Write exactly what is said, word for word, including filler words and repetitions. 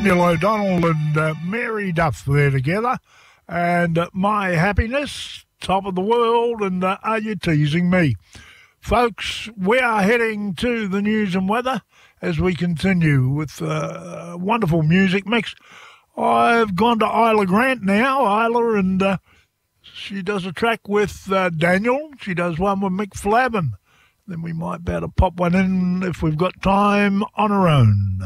Daniel O'Donnell and uh, Mary Duff there together. And uh, My Happiness, Top of the World, and uh, Are You Teasing Me? Folks, we are heading to the news and weather as we continue with uh, wonderful music mix. I've gone to Isla Grant now, Isla, and uh, she does a track with uh, Daniel. She does one with Mick Flavin. Then we might be able to pop one in if we've got time on her own.